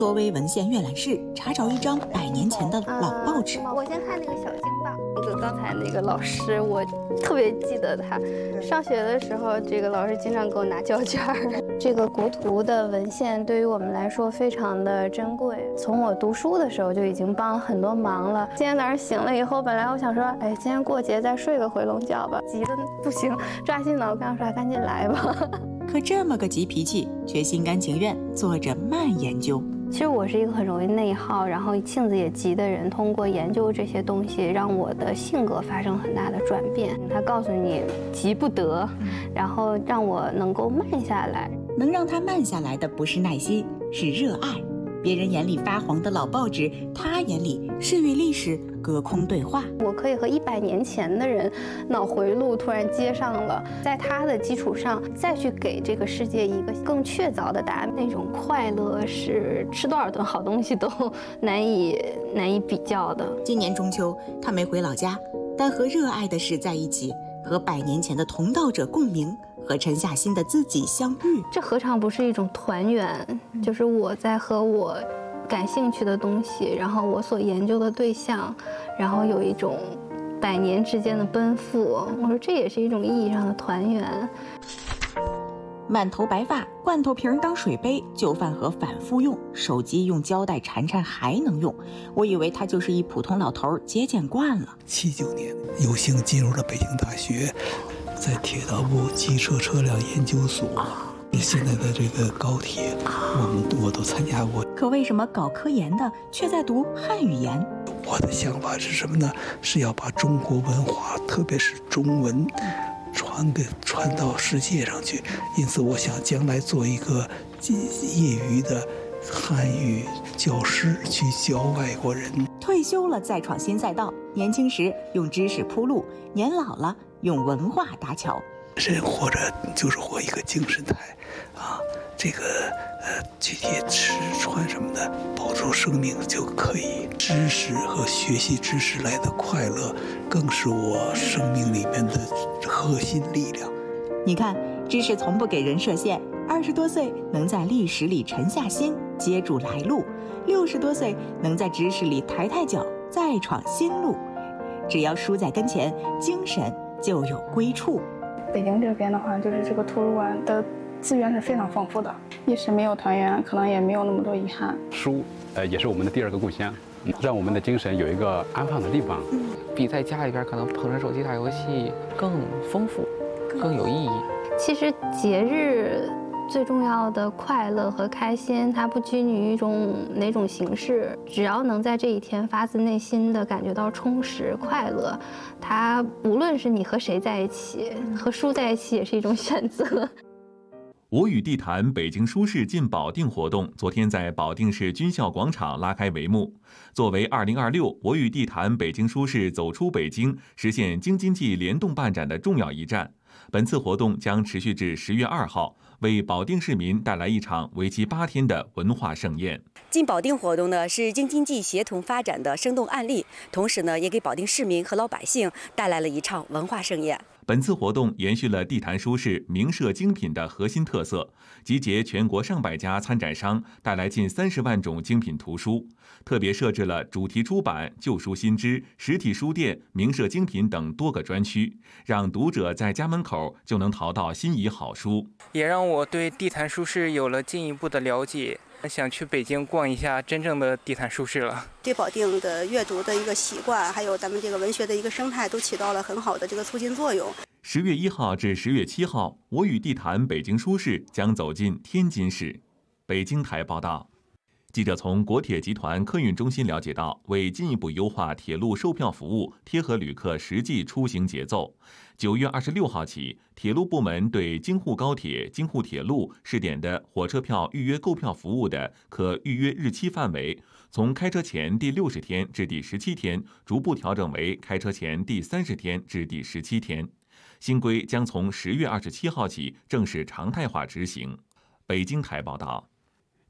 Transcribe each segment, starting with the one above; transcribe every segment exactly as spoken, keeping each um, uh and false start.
作为文献阅览室，查找一张百年前的老报纸。 啊、我先看那个小京报。那个刚才那个老师，我特别记得他。上学的时候，这个老师经常给我拿胶卷儿。这个国图的文献对于我们来说非常的珍贵。从我读书的时候就已经帮很多忙了。今天早上醒了以后，本来我想说，哎，今天过节再睡个回笼觉吧，急得不行，抓心挠肝，说赶紧来吧。 可这么个急脾气，却心甘情愿做着慢研究。 其实我是一个很容易内耗，然后性子也急的人。通过研究这些东西，让我的性格发生很大的转变。他告诉你急不得，然后让我能够慢下来。 能让他慢下来的不是耐心，是热爱。别人眼里发黄的老报纸，他眼里是与历史隔空对话。 我可以和一百年前的人脑回路突然接上了，在他的基础上再去给这个世界一个更确凿的答案。那种快乐是吃多少顿好东西都难以难以比较的。 今年中秋，他没回老家，但和热爱的事在一起，和百年前的同道者共鸣，和沉下心的自己相遇。 这何尝不是一种团圆？就是我在和我感兴趣的东西，然后我所研究的对象，然后有一种百年之间的奔赴。我说这也是一种意义上的团圆。 满头白发，罐头瓶当水杯，旧饭盒反复用，手机用胶带缠缠还能用。我以为他就是一普通老头，节俭惯了。 七九年有幸进入了北京大学，在铁道部机车车辆研究所。现在的这个高铁，我们我都参加过。 可为什么搞科研的却在读汉语言？ 我的想法是什么呢？是要把中国文化，特别是中文，传给传到世界上去。因此，我想将来做一个业余的汉语教师，去教外国人。 退休了再创新赛道，年轻时用知识铺路，年老了用文化搭桥。 人活着就是活一个精神态，啊，这个呃具体吃穿什么的，保住生命就可以。知识和学习知识来的快乐，更是我生命里面的核心力量。 你看，知识从不给人设限。二十多岁能在历史里沉下心，接住来路；六十多岁能在知识里抬抬脚，再闯新路。只要书在跟前，精神就有归处。 北京这边的话，就是这个图书馆的资源是非常丰富的，一时没有团圆，可能也没有那么多遗憾。 书，呃，也是我们的第二个故乡，让我们的精神有一个安放的地方， 嗯、比在家里边可能捧着手机打游戏更丰富，更有意义。 其实节日最重要的快乐和开心，它不拘泥于一种哪种形式，只要能在这一天发自内心的感觉到充实快乐，它无论是你和谁在一起，和书在一起也是一种选择。 我与地坛北京书市进保定活动昨天在保定市军校广场拉开帷幕。作为二零二六我与地坛北京书市走出北京，实现京津冀联动办展的重要一站，本次活动将持续至十月二号，为保定市民带来一场为期八天的文化盛宴。 进保定活动呢，是京津冀协同发展的生动案例，同时呢，也给保定市民和老百姓带来了一场文化盛宴。 本次活动延续了地坛书市名设精品的核心特色，集结全国上百家参展商，带来近三十万种精品图书，特别设置了主题出版、旧书新知、实体书店、名设精品等多个专区，让读者在家门口就能淘到心仪好书， 也让我对地坛书市有了进一步的了解。想去北京逛一下真正的地坛书市了。 对保定的阅读的一个习惯，还有咱们这个文学的一个生态，都起到了很好的这个促进作用。 十月一号至十月七号，我与地坛北京书市将走进天津市。北京台报道。记者从国铁集团客运中心了解到，为进一步优化铁路售票服务，贴合旅客实际出行节奏，九月二十六号起，铁路部门对京沪高铁、京沪铁路试点的火车票预约购票服务的可预约日期范围，从开车前第六十天至第十七天，逐步调整为开车前第三十天至第十七天。新规将从十月二十七号起正式常态化执行。北京台报道。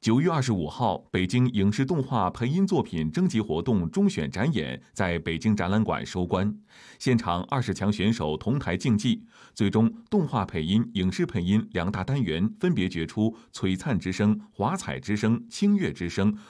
九月二十五号，北京影视动画配音作品征集活动中选展演在北京展览馆收官，现场二十强选手同台竞技，最终动画配音、影视配音两大单元分别决出璀璨之声、华彩之声、清越之声、